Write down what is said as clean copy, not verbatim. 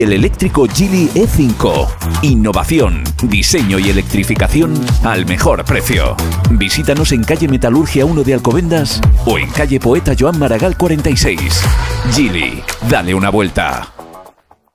El eléctrico Geely E5. Innovación, diseño y electrificación al mejor precio. Visítanos en calle Metalurgia 1 de Alcobendas o en calle Poeta Joan Maragall 46. Geely, dale una vuelta.